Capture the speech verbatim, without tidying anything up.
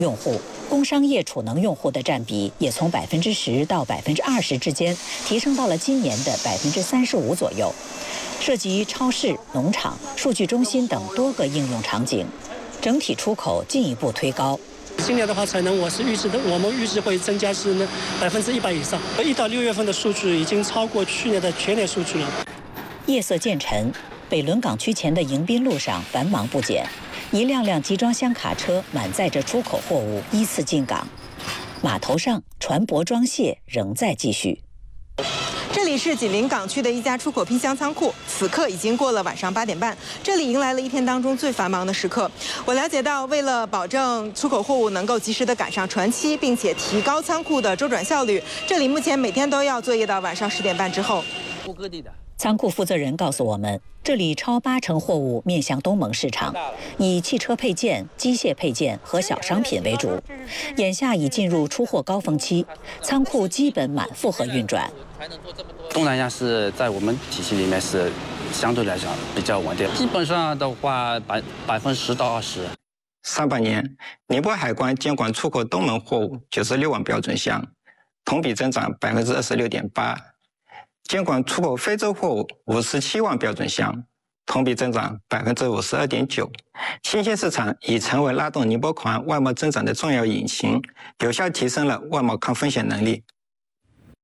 用户，工商业储能用户的占比也从百分之十到百分之二十之间提升到了今年的百分之三十五左右，涉及超市、农场、数据中心等多个应用场景，整体出口进一步推高。 今年的话，产能我是预计的，我们预计会增加是呢百分之一百以上。一到六月份的数据已经超过去年的全年数据了。 夜色渐沉，北仑港区前的迎宾路上繁忙不减。一辆辆集装箱卡车满载着出口货物依次进港，码头上船舶装卸仍在继续。 这里是紧邻港区的一家出口拼箱仓库，此刻已经过了晚上八点半，这里迎来了一天当中最繁忙的时刻。我了解到，为了保证出口货物能够及时的赶上船期，并且提高仓库的周转效率，这里目前每天都要作业到晚上十点半之后。 各地的。 仓库负责人告诉我们，这里超八成货物面向东盟市场，以汽车配件、机械配件和小商品为主。眼下已进入出货高峰期，仓库基本满负荷运转。 东南亚是在我们体系里面是相对来讲比较稳定，基本上的话百百分之十到二十。 上半年，宁波海关监管出口东盟货物九十六万标准箱，同比增长百分之二十六点八。监管出口非洲货物五十七万标准箱，同比增长百分之五十二点九。新兴市场已成为拉动宁波口岸外贸增长的重要引擎，有效提升了外贸抗风险能力。